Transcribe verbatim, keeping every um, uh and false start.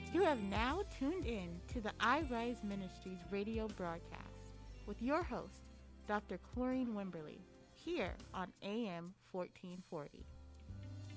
You have now tuned in to the I Rise Ministries radio broadcast with your host, Doctor Chlorine Wimberly, here on A M fourteen forty.